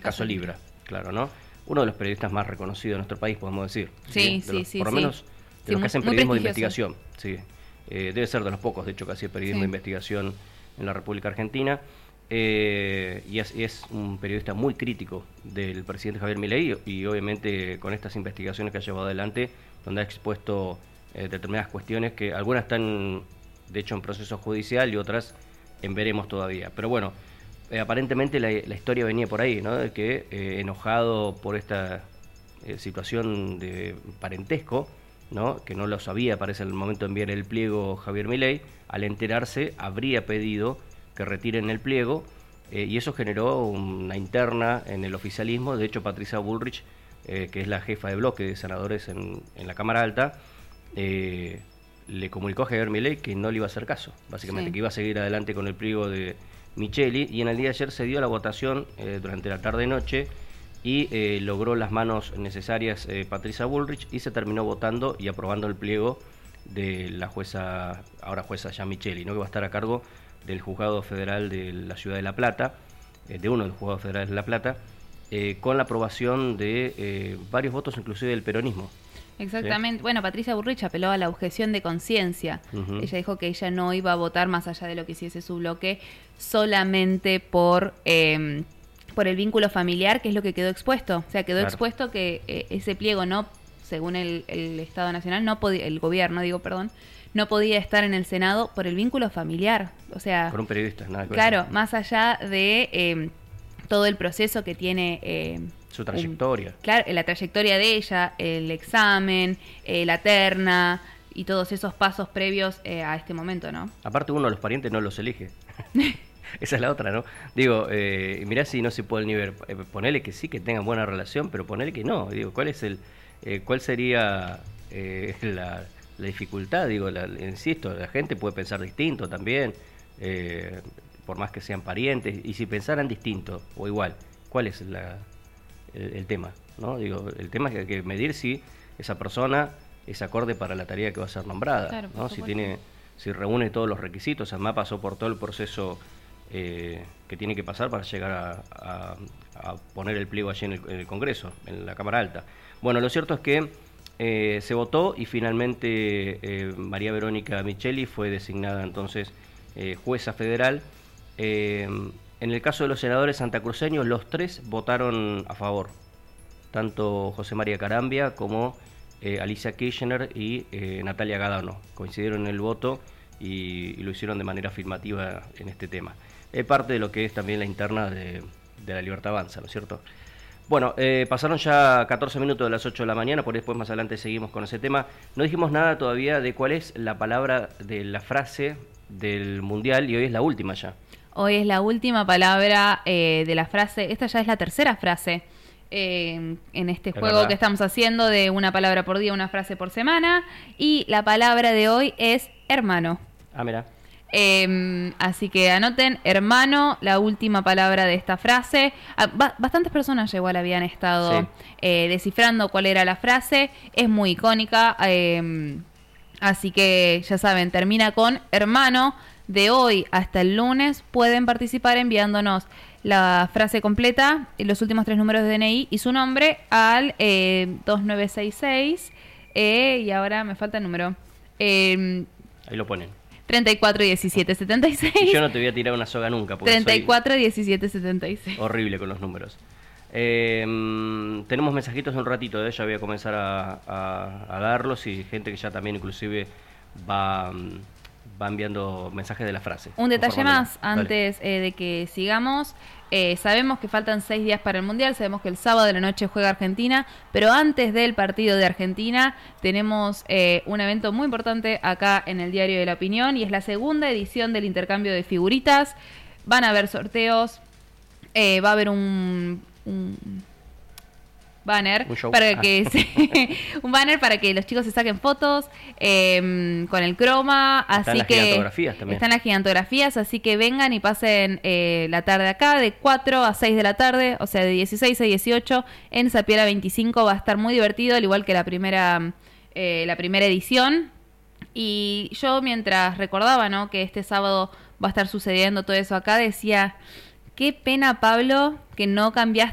caso Libra, claro, ¿no? Uno de los periodistas más reconocidos de nuestro país, podemos decir. Sí. Por lo menos de los que hacen periodismo de investigación. Sí. Debe ser de los pocos, de hecho, que hacía periodismo de investigación en la República Argentina. Y es un periodista muy crítico del presidente Javier Milei y obviamente con estas investigaciones que ha llevado adelante, donde ha expuesto determinadas cuestiones que algunas están, de hecho, en proceso judicial y otras en veremos todavía. Pero bueno, aparentemente la historia venía por ahí, ¿no? De que enojado por esta situación de parentesco, ¿no? Que no lo sabía, parece, en el momento de enviar el pliego Javier Milei, al enterarse habría pedido que retiren el pliego y eso generó una interna en el oficialismo. De hecho, Patricia Bullrich, que es la jefa de bloque de senadores en la Cámara Alta, le comunicó a Javier Milei que no le iba a hacer caso, básicamente, que iba a seguir adelante con el pliego de Micheli, y en el día de ayer se dio la votación durante la tarde-noche y logró las manos necesarias Patricia Bullrich y se terminó votando y aprobando el pliego de la jueza, ahora jueza ya Micheli, ¿no? Que va a estar a cargo del Juzgado Federal de la Ciudad de La Plata, de uno de los Juzgados Federales de La Plata, con la aprobación de varios votos, inclusive del peronismo. Exactamente. ¿Sí? Bueno, Patricia Bullrich apeló a la objeción de conciencia. Ella dijo que ella no iba a votar más allá de lo que hiciese su bloque, solamente por el vínculo familiar, que es lo que quedó expuesto. O sea, quedó expuesto que ese pliego no, según el Estado Nacional, no podía, el gobierno, no podía estar en el Senado por el vínculo familiar. O sea, con un periodista, nada que ver. Claro, más allá de todo el proceso que tiene su trayectoria. Claro, la trayectoria de ella, el examen, la terna y todos esos pasos previos a este momento, ¿no? Aparte, uno de los parientes no los elige. Esa es la otra, ¿no? Digo, mirá si no se puede ni ver. Ponele que sí, que tengan buena relación, pero ponele que no. Digo, ¿cuál sería la dificultad? Digo, insisto, la gente puede pensar distinto también, por más que sean parientes. Y si pensaran distinto o igual, ¿cuál es el tema? ¿No? Digo, el tema es que hay que medir si esa persona es acorde para la tarea que va a ser nombrada, claro, ¿no? Si reúne todos los requisitos. Además pasó por todo el proceso que tiene que pasar para llegar a poner el pliego allí en el Congreso, en la Cámara Alta. Bueno, lo cierto es que se votó y finalmente María Verónica Micheli fue designada entonces jueza federal. En el caso de los senadores santacruceños, los tres votaron a favor, tanto José María Carambia como Alicia Kirchner y Natalia Gadano coincidieron en el voto y lo hicieron de manera afirmativa en este tema. Es parte de lo que es también la interna de la Libertad Avanza, ¿no es cierto? Bueno, pasaron ya 14 minutos de las 8 de la mañana, por después más adelante seguimos con ese tema. No dijimos nada todavía de cuál es la palabra de la frase del Mundial y hoy es la última ya. Hoy es la última palabra de la frase, esta ya es la tercera frase en este juego que estamos haciendo de una palabra por día, una frase por semana, y la palabra de hoy es hermano. Ah, mira. Así que anoten, hermano, la última palabra de esta frase. Bastantes personas igual habían estado descifrando cuál era la frase, es muy icónica, así que ya saben, termina con hermano. De hoy hasta el lunes pueden participar enviándonos la frase completa, los últimos 3 números de DNI y su nombre al 2966 y ahora me falta el número. Ahí lo ponen. 34 17 76. Yo no te voy a tirar una soga nunca. 34 17 76. Horrible con los números. Tenemos mensajitos en un ratito, ya voy a comenzar a darlos y gente que ya también inclusive va enviando mensajes de la frase. Un detalle más antes de que sigamos. Sabemos que faltan 6 días para el Mundial, sabemos que el sábado de la noche juega Argentina, pero antes del partido de Argentina tenemos un evento muy importante acá en el Diario de la Opinión y es la segunda edición del intercambio de figuritas. Van a haber sorteos, va a haber un banner para que un banner para que los chicos se saquen fotos con el croma, así que están las gigantografías, así que vengan y pasen la tarde acá de 4 a 6 de la tarde, o sea de 16 a 18 en Zapiera 25. Va a estar muy divertido, al igual que la primera edición. Y yo mientras recordaba, ¿no?, que este sábado va a estar sucediendo todo eso acá, decía, qué pena, Pablo, que no cambiaste